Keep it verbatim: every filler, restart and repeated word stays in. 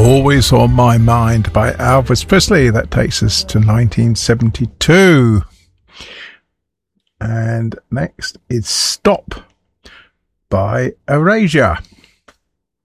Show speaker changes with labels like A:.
A: Always on My Mind by Elvis Presley. That takes us to nineteen seventy-two. And next is Stop by Erasure.